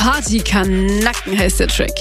Partykanacken heißt der Track.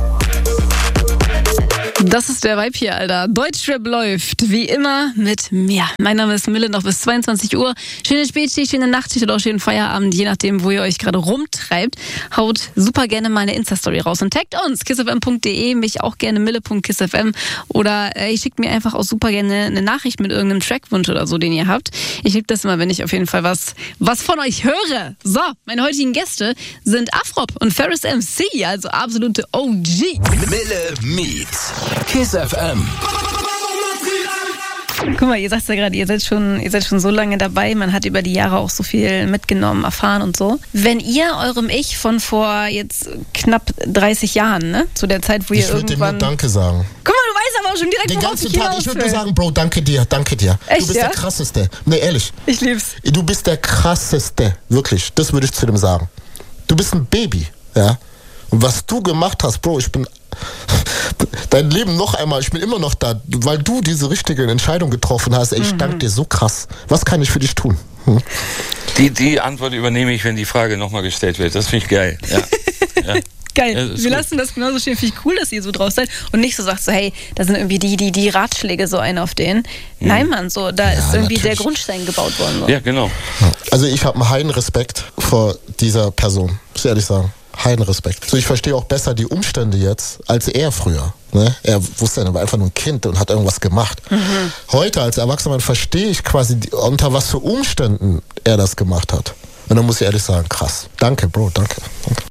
Das ist der Vibe hier, Alter. Deutschrap läuft, wie immer, mit mir. Mein Name ist Mille, noch bis 22 Uhr. Schöne Spätschicht, schöne Nachtschicht oder auch schönen Feierabend, je nachdem, wo ihr euch gerade rumtreibt. Haut super gerne mal eine Insta-Story raus und taggt uns, kissfm.de, mich auch gerne mille.kissfm oder ihr schickt mir einfach auch super gerne eine Nachricht mit irgendeinem Trackwunsch oder so, den ihr habt. Ich liebe das immer, wenn ich auf jeden Fall was von euch höre. So, meine heutigen Gäste sind Afrop und Ferris MC, also absolute OGs. Mille Meets Kiss FM. Guck mal, ihr sagt ja gerade, ihr seid schon so lange dabei, man hat über die Jahre auch so viel mitgenommen, erfahren und so. Wenn ihr eurem Ich von vor jetzt knapp 30 Jahren, ne, zu der Zeit, wo ihr irgendwann... Ich würde dir nur Danke sagen. Guck mal, du weißt aber auch schon direkt, den worauf ganzen ich Tag, hinaus ich würde will. nur sagen, Bro, danke dir. Echt, du bist ja? der Krasseste. Nee, ehrlich. Ich lieb's. Du bist der Krasseste, wirklich. Das würde ich zu dem sagen. Du bist ein Baby, ja. Und was du gemacht hast, Bro, ich bin dein Leben noch einmal, ich bin immer noch da, weil du diese richtige Entscheidung getroffen hast. Ey, ich danke dir so krass. Was kann ich für dich tun? Die Antwort übernehme ich, wenn die Frage nochmal gestellt wird. Das finde ich geil. Ja. Ja. Geil. Ja, Wir lassen das genauso stehen. Finde ich cool, dass ihr so drauf seid und nicht so sagt, so, hey, da sind irgendwie die Ratschläge so ein auf den. Nein, Mann, so, da ist irgendwie natürlich. der Grundstein gebaut worden. So. Ja, genau. Also ich habe einen heiden Respekt vor dieser Person, muss ich ehrlich sagen. Heiden Respekt. So, ich verstehe auch besser die Umstände jetzt, als er früher. Ne? Er wusste, er war einfach nur ein Kind und hat irgendwas gemacht. Heute als erwachsener Mann verstehe ich quasi, unter was für Umständen er das gemacht hat. Und dann muss ich ehrlich sagen, krass. Danke, Bro, danke.